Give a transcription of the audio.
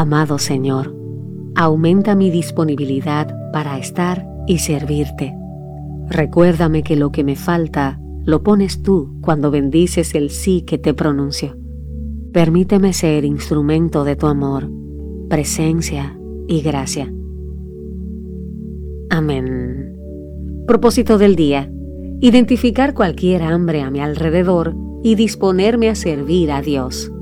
Amado Señor, aumenta mi disponibilidad para estar y servirte. Recuérdame que lo que me falta lo pones tú cuando bendices el sí que te pronuncio. Permíteme ser instrumento de tu amor, presencia y gracia. Amén. Propósito del día: identificar cualquier hambre a mi alrededor y disponerme a servir a Dios.